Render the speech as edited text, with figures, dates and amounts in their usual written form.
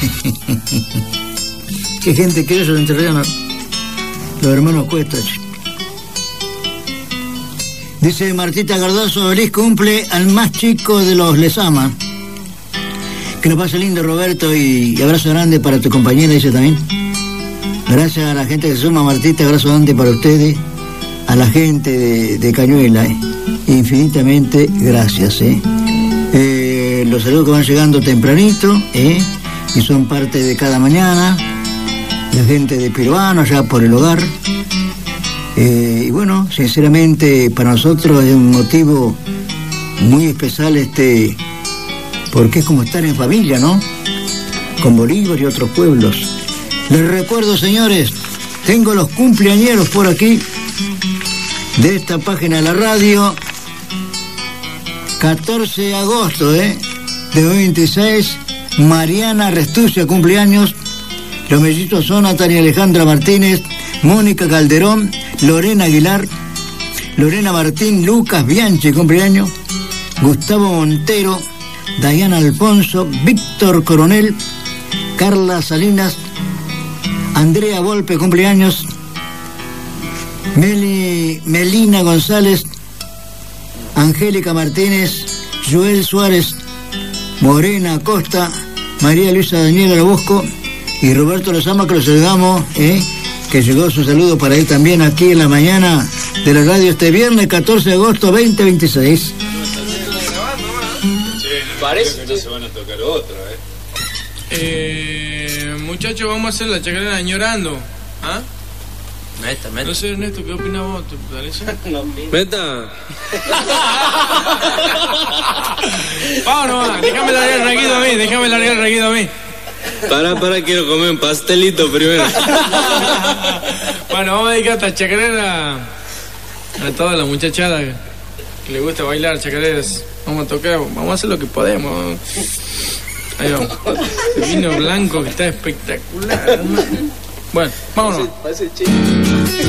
Qué gente que ellos entregan los hermanos Cuesta. Dice Martita Cardoso, feliz cumple al más chico de los Lezama. Que lo pase lindo, Roberto, y abrazo grande para tu compañera, dice también. Gracias a la gente que se suma, Martita, abrazo grande para ustedes, a la gente de Cañuela, infinitamente gracias. Los saludos que van llegando tempranito, y son parte de cada mañana, la gente de Peruano, allá por el hogar. Y bueno, sinceramente para nosotros es un motivo muy especial porque es como estar en familia, ¿no? Con Bolívar y otros pueblos. Les recuerdo, señores, tengo los cumpleañeros por aquí de esta página de la radio. 14 de agosto, de 2026, Mariana Restucia, cumpleaños. Los mellizos son Natalia Alejandra Martínez, Mónica Calderón, Lorena Aguilar, Lorena Martín, Lucas Bianchi, cumpleaños, Gustavo Montero, Dayana Alfonso, Víctor Coronel, Carla Salinas, Andrea Volpe, cumpleaños, Melina González, Angélica Martínez, Joel Suárez, Morena Acosta, María Luisa Daniela Lobosco y Roberto Lozama, que los saludamos, que llegó su saludo para él también aquí en la mañana de la radio este viernes 14 de agosto 2026. Parece que no se van a tocar otra, Muchachos, vamos a hacer la chacarera Añorando. ¿Ah? Meta. No sé, Ernesto, ¿qué opinas vos? ¿Te parece? No, meta. Vámonos, déjame largar el reguido a mí, Para, quiero comer un pastelito primero. Bueno, vamos a dedicar esta chacarera a toda la muchachada que le gusta bailar chacareras. Vamos a tocar, vamos a hacer lo que podemos. Ahí vamos. El vino blanco que está espectacular, hermano. Bueno, vámonos. Parece chido.